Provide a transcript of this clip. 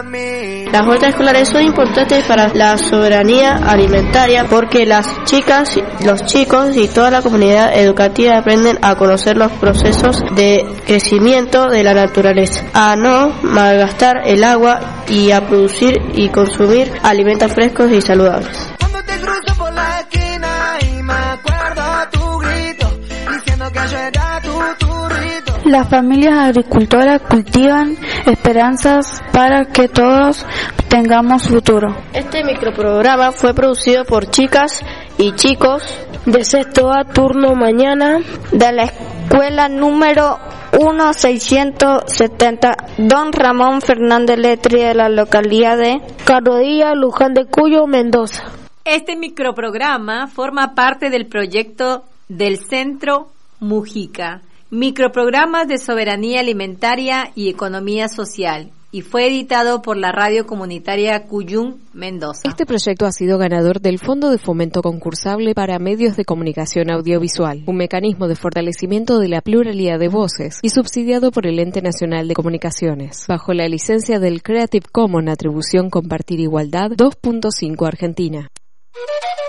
Las huertas escolares son importantes para la soberanía alimentaria porque las chicas, los chicos y toda la comunidad educativa aprenden a conocer los procesos de crecimiento de la naturaleza, a no malgastar el agua y a producir y consumir alimentos frescos y saludables. Cuando te cruzo por la esquina y me acuerdo tu grito diciendo que yo era tu turrito. Las familias agricultoras cultivan esperanzas para que todos tengamos futuro. Este microprograma fue producido por chicas y chicos de sexto A turno mañana de la escuela número 1670 Don Ramón Fernández Letri de la localidad de Carrodilla, Luján de Cuyo, Mendoza. Este microprograma forma parte del proyecto del Centro Mujica, microprogramas de soberanía alimentaria y economía social, y fue editado por la radio comunitaria Cuyún, Mendoza. Este proyecto ha sido ganador del Fondo de Fomento Concursable para Medios de Comunicación Audiovisual, un mecanismo de fortalecimiento de la pluralidad de voces y subsidiado por el Ente Nacional de Comunicaciones, bajo la licencia del Creative Commons Atribución Compartir Igualdad 2.5 Argentina.